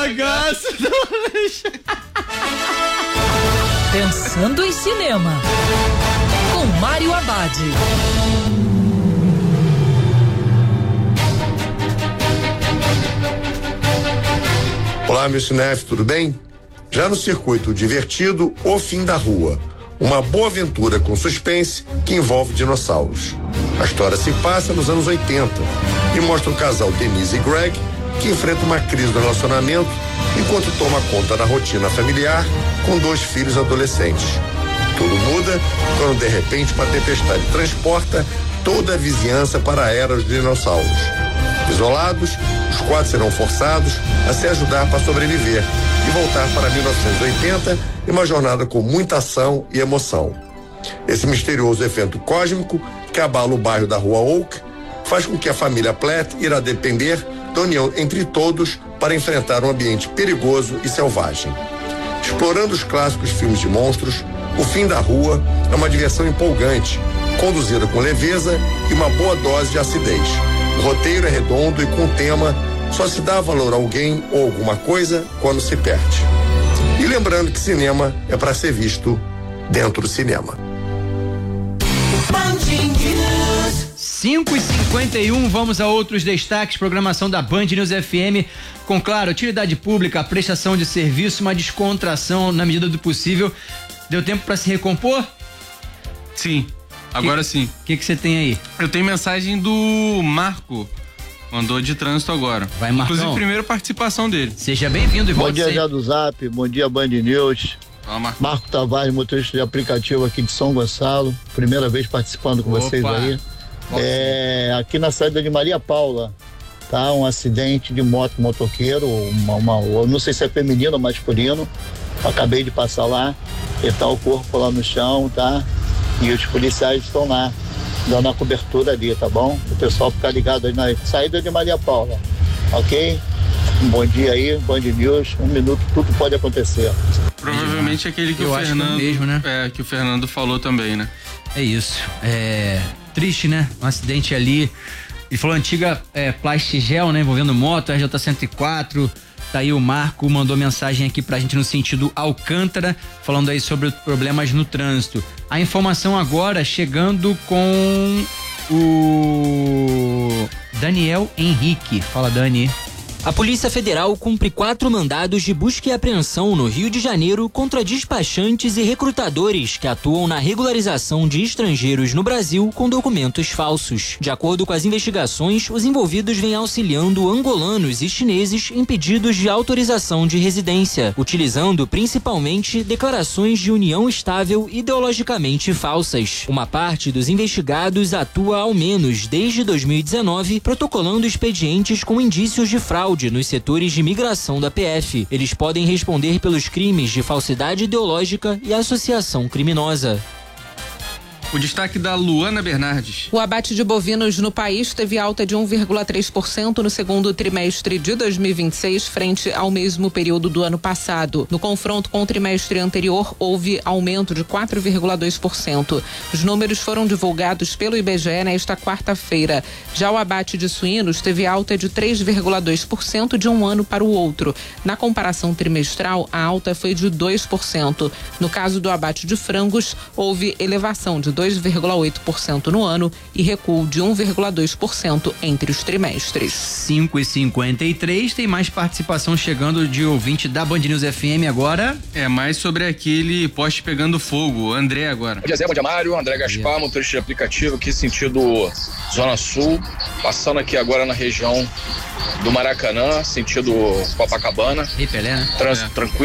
bagaço. Pensando em Cinema, com Mário Abad. Olá, meu cinef, tudo bem? Já no circuito divertido, O Fim da Rua. Uma boa aventura com suspense que envolve dinossauros. A história se passa nos anos 80 e mostra o casal Denise e Greg que enfrenta uma crise no relacionamento enquanto toma conta da rotina familiar com 2 filhos adolescentes. Tudo muda quando de repente uma tempestade transporta toda a vizinhança para a era dos dinossauros. Isolados, os 4 serão forçados a se ajudar para sobreviver e voltar para 1980 em uma jornada com muita ação e emoção. Esse misterioso evento cósmico que abala o bairro da Rua Oak faz com que a família Platt irá depender da união entre todos para enfrentar um ambiente perigoso e selvagem. Explorando os clássicos filmes de monstros, O Fim da Rua é uma diversão empolgante, conduzida com leveza e uma boa dose de acidez. O roteiro é redondo e com tema só se dá valor a alguém ou alguma coisa quando se perde. E lembrando que cinema é para ser visto dentro do cinema. 5h51, vamos a outros destaques. Programação da Band News FM com, claro, utilidade pública, prestação de serviço, uma descontração na medida do possível. Deu tempo para se recompor? Sim, agora sim. O que você tem aí? Eu tenho mensagem do Marco, mandou de trânsito agora. Vai, Marcão. Inclusive, primeira participação dele. Seja bem-vindo e volte. Bom dia, já do Zap, bom dia, Band News. Fala, Marco Tavares, motorista de aplicativo aqui de São Gonçalo. Primeira vez participando com vocês aí. Aqui na saída de Maria Paula, tá? Um acidente de motoqueiro, eu não sei se é feminino ou masculino. Acabei de passar lá, e tá o corpo lá no chão, tá? E os policiais estão lá, dando a cobertura ali, tá bom? O pessoal fica ligado aí na saída de Maria Paula, ok? Um bom dia aí, Band News, 1 minuto, tudo pode acontecer. Provavelmente aquele que eu o acho Fernando. que é mesmo, né? Que o Fernando falou também, né? É isso. Triste, né? Um acidente ali. Ele falou antiga Plastigel, né? Envolvendo moto, RJ 104. Tá aí o Marco, mandou mensagem aqui pra gente no sentido Alcântara, falando aí sobre problemas no trânsito. A informação agora chegando com o Daniel Henrique. Fala, Dani. A Polícia Federal cumpre 4 mandados de busca e apreensão no Rio de Janeiro contra despachantes e recrutadores que atuam na regularização de estrangeiros no Brasil com documentos falsos. De acordo com as investigações, os envolvidos vêm auxiliando angolanos e chineses em pedidos de autorização de residência, utilizando principalmente declarações de união estável ideologicamente falsas. Uma parte dos investigados atua ao menos desde 2019, protocolando expedientes com indícios de fraude nos setores de migração da PF. Eles podem responder pelos crimes de falsidade ideológica e associação criminosa. O destaque da Luana Bernardes. O abate de bovinos no país teve alta de 1,3% no segundo trimestre de 2026, frente ao mesmo período do ano passado. No confronto com o trimestre anterior, houve aumento de 4,2%. Os números foram divulgados pelo IBGE nesta quarta-feira. Já o abate de suínos teve alta de 3,2% de um ano para o outro. Na comparação trimestral, a alta foi de 2%. No caso do abate de frangos, houve elevação de 2,8% no ano e recuo de 1,2% entre os trimestres. 5h53, tem mais participação chegando de ouvinte da Band News FM agora. É mais sobre aquele poste pegando fogo. André agora. Bom dia, Zé, bom dia, Mário. André Gaspar, motorista de aplicativo aqui, sentido Zona Sul, passando aqui agora na região do Maracanã, sentido Copacabana. E Pelé, né? Trânsito tranquilo.